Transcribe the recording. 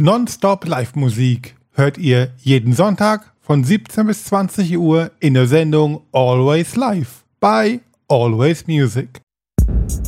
Nonstop Live-Musik hört ihr jeden Sonntag von 17 bis 20 Uhr in der Sendung Always Live bei Always Music.